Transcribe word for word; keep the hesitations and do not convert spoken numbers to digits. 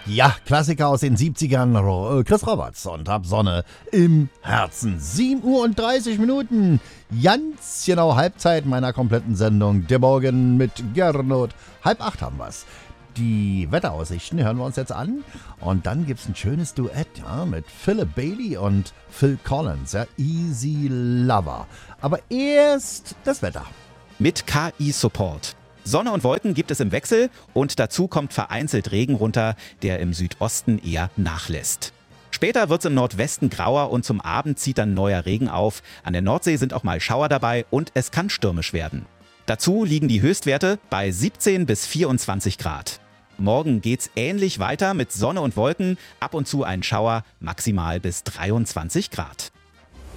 Ja, Klassiker aus den siebzigern, Ro- äh, Chris Roberts und Hab Sonne im Herzen. sieben Uhr und dreißig Minuten, ganz genau Halbzeit meiner kompletten Sendung. Der Morgen mit Gernot. Halb acht haben wir's. Die Wetteraussichten hören wir uns jetzt an. Und dann gibt's ein schönes Duett, ja, mit Philip Bailey und Phil Collins, ja, Easy Lover. Aber erst das Wetter. Mit K I-Support. Sonne und Wolken gibt es im Wechsel und dazu kommt vereinzelt Regen runter, der im Südosten eher nachlässt. Später wird es im Nordwesten grauer und zum Abend zieht dann neuer Regen auf. An der Nordsee sind auch mal Schauer dabei und es kann stürmisch werden. Dazu liegen die Höchstwerte bei siebzehn bis vierundzwanzig Grad. Morgen geht's ähnlich weiter mit Sonne und Wolken, ab und zu ein Schauer, maximal bis dreiundzwanzig Grad.